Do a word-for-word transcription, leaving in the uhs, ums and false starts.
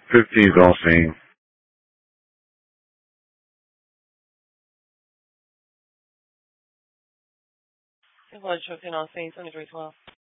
fifteen Dolphin. It was fifteen on scene, twenty-three twelve.